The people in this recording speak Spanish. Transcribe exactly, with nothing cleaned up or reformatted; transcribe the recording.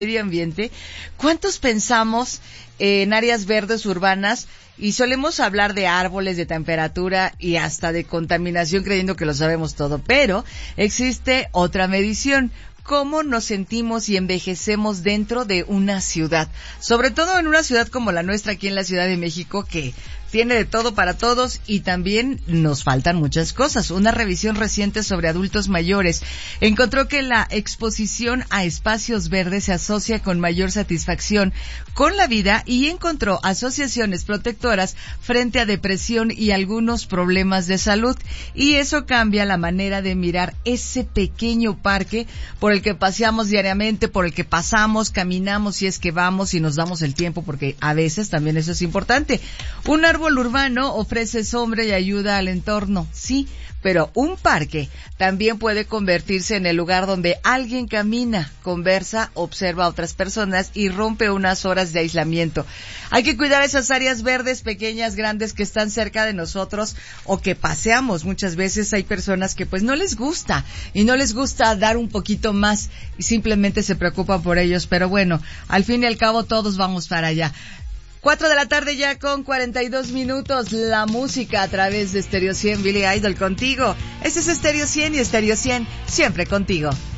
medio ambiente, ¿cuántos pensamos en áreas verdes urbanas? Y solemos hablar de árboles, de temperatura y hasta de contaminación creyendo que lo sabemos todo, pero existe otra medición. ¿Cómo nos sentimos y envejecemos dentro de una ciudad? Sobre todo en una ciudad como la nuestra aquí en la Ciudad de México, que tiene de todo para todos y también nos faltan muchas cosas. Una revisión reciente sobre adultos mayores encontró que la exposición a espacios verdes se asocia con mayor satisfacción con la vida y encontró asociaciones protectoras frente a depresión y algunos problemas de salud. Y eso cambia la manera de mirar ese pequeño parque por el que paseamos diariamente, por el que pasamos, caminamos si es que vamos y nos damos el tiempo, porque a veces también eso es importante. Un árbol urbano ofrece sombra y ayuda al entorno, sí, pero un parque también puede convertirse en el lugar donde alguien camina, conversa, observa a otras personas y rompe unas horas de aislamiento. Hay que cuidar esas áreas verdes, pequeñas, grandes, que están cerca de nosotros o que paseamos. Muchas veces hay personas que pues no les gusta y no les gusta dar un poquito más y simplemente se preocupan por ellos, pero bueno, al fin y al cabo todos vamos para allá. Cuatro de la tarde ya con cuarenta y dos minutos, la música a través de Stereo cien, Billy Idol contigo. Este es Stereo cien y Stereo cien siempre contigo.